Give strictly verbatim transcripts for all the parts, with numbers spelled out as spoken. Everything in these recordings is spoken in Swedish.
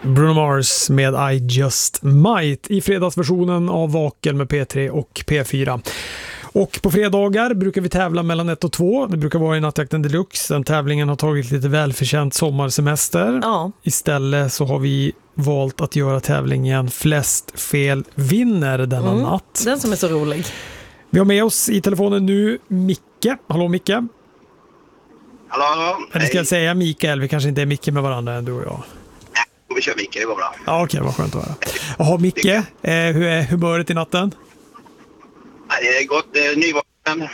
Bruno Mars med I Just Might i fredagsversionen av Vaken med P tre och P fyra. Och på fredagar brukar vi tävla mellan ett och två. Det brukar vara i Nattjakten Deluxe. Den tävlingen har tagit lite välförtjänt sommarsemester. Ja. Istället så har vi valt att göra tävlingen Flest fel vinner denna Mm, natt. den som är så rolig. Vi har med oss i telefonen nu Micke. Hallå Micke. Hallå, hallå. Eller ska jag säga Mikael? Vi kanske inte är Micke med varandra än du och jag. Nej, vi kör Micke, det går bra. Ja, okej, vad skönt att höra. Jaha, Micke, eh, hur är humöret i natten? Nej, det är gott, det är nyvaken.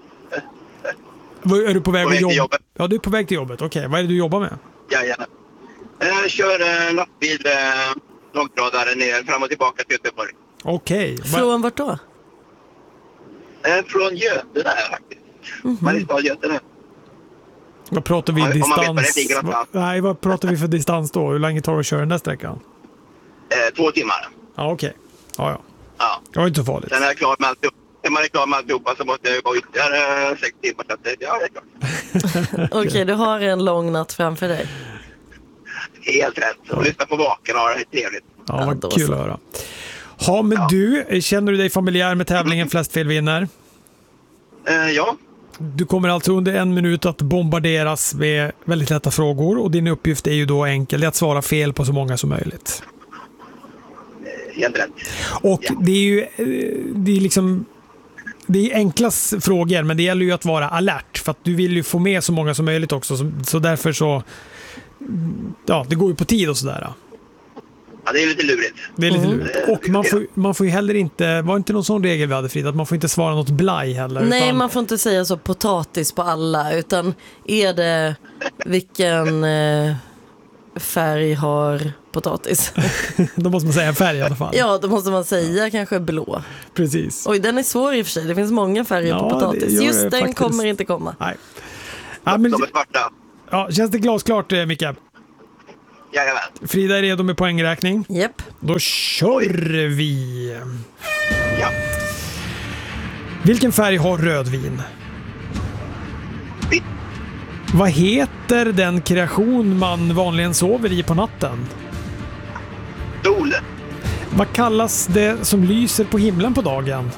Är du på väg, på väg till till jobb? jobbet? Ja, du är på väg till jobbet. Okej, vad är det du jobbar med? Ja, gärna. Jag kör eh, lastbil, eh, långtradare ner, fram och tillbaka till Göteborg. Okej. Från vart då? Eh, från Götene där faktiskt. Mm-hmm. Mariestad, Götene. Vad pratar vi Om- om man vet distans? vad det ligger Va, någonstans. nej, vad pratar vi för distans då? Hur länge tar det att köra den där sträckan? Eh, två timmar. Ja, okej. Ja, ja. Ja. Det var inte så farligt. Sen är jag klar med alltihop. När man är klar med alltihopa så måste jag gå ytterligare eh, sex timmar. Så att, det- ja, det är klart. Okej, okay, du har en lång natt framför dig. Helt rätt. Och lyssna på Vaken och ha det trevligt. Ja, Ja, vad då kul så. att höra. Ja, men du, känner du dig familjär med tävlingen Flest fel vinner? Eh, ja. Du kommer alltså under en minut att bombarderas med väldigt lätta frågor och din uppgift är ju då enkel, det är att svara fel på så många som möjligt. Helt rätt. Och Ja. det är ju eh, det är liksom det är enkla frågor, men det gäller ju att vara alert för att du vill ju få med så många som möjligt också, så, så därför så ja, det går ju på tid och sådär. Ja, det är lite lurigt. Det är lite Mm. lurigt. Och man får, man får ju heller inte, var inte någon sån regel vi hade, Frida, att man får inte svara något blaj heller. Nej, utan, man får inte säga så potatis på alla, utan är det vilken eh, färg har potatis? då måste man säga färg i alla fall. Ja, då måste man säga kanske blå. Precis. Oj, den är svår i och för sig. Det finns många färger Ja, på det potatis. gör Just det den faktiskt. kommer inte komma. Nej. Ja, men, De är svarta. ja, känns det glasklart, eh, Micke? Jajamän. Frida är redo med poängräkning. Japp. Då kör vi. Ja. Vilken färg har rödvin? Vitt. Vad heter den kreation man vanligen sover i på natten? Sol. Vad kallas det som lyser på himlen på dagen?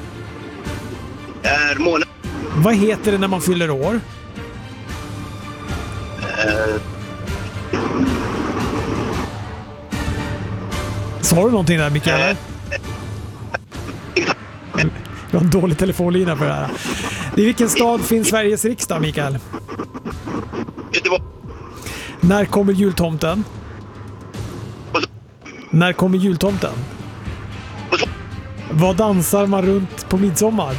Är månen. Vad heter det när man fyller år? Eh, Sa du någonting där, Mikael? Du har en dålig telefonlina för det här. I vilken stad finns Sveriges riksdag, Mikael? Göteborg. När kommer jultomten? När kommer jultomten? Vad dansar man runt på midsommar?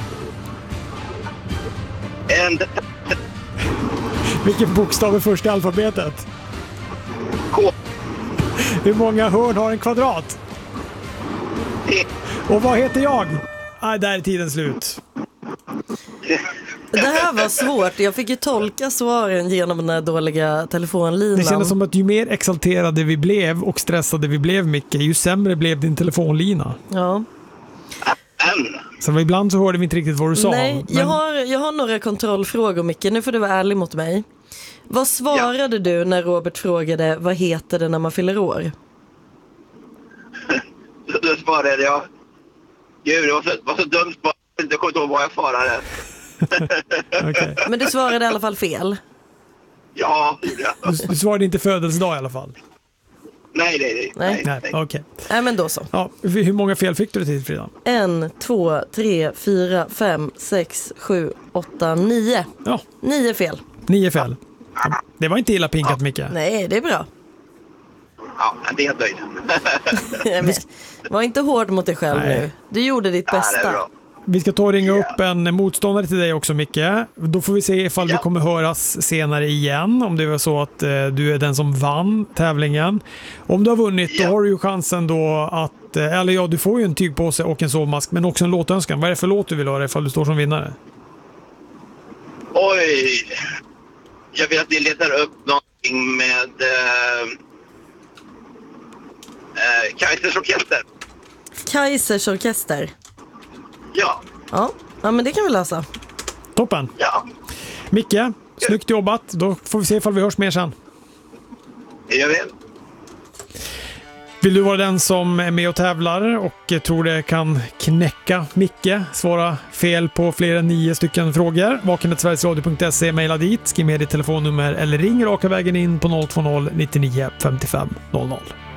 En Vilken bokstav är först i alfabetet? K. Hur många hörn har en kvadrat? T. Och vad heter jag? Nej, där är tiden slut. Det här var svårt. Jag fick ju tolka svaren genom den här dåliga telefonlinan. Det kändes som att ju mer exalterade vi blev och stressade vi blev, Micke, ju sämre blev din telefonlina. Ja. N. Så ibland så hörde vi inte riktigt vad du sa. Nej, men- jag har, jag har några kontrollfrågor, Micke. Nu får du vara ärlig mot mig. Vad svarade du när Robert frågade vad heter det när man fyller år? Så då svarade jag. Gud, det var så, var så dumt. Jag kommer inte ihåg vad jag svarade. Okej. Men du svarade i alla fall fel. Ja, det gjorde jag. Du, du svarade inte födelsedag i alla fall. Nej, nej, nej. Nej. Nej, okej. Nej, men då så. Ja, hur många fel fick du till, Frida? En, två, tre, fyra, fem, sex, sju, åtta, nio. Ja, Nio fel. nio fel. Det var inte illa pinkat, Micke. Nej, det är bra. Ja, jag är helt nöjd. Men, var inte hård mot dig själv Nej. nu. Du gjorde ditt Ja, det är bästa. bra. Vi ska ta och ringa upp en motståndare till dig också, Micke. Då får vi se ifall vi Ja. kommer höras senare igen. Om det var så att eh, du är den som vann tävlingen. Om du har vunnit, Ja. då har du ju chansen då att... Eh, eller ja, du får ju en tygpåse och en sovmask, men också en låtönskan. Vad är det för låt du vill höra ifall du står som vinnare? Oj. Jag vill att ni letar upp någonting med eh, eh, Kaisers orkester. Kaisers orkester. Ja, Ja. Ja, men det kan vi lösa. Toppen! ja. Micke, snyggt jobbat. Då får vi se ifall vi hörs mer sen. Det gör vi. Vill du vara den som är med och tävlar och tror det kan knäcka Micke, svara fel på fler än nio stycken frågor? vaken snabel-a sverigesradio punkt se, mejla dit, skriv med ditt telefonnummer eller ring raka vägen in på noll två noll nittionio femtiofem noll noll.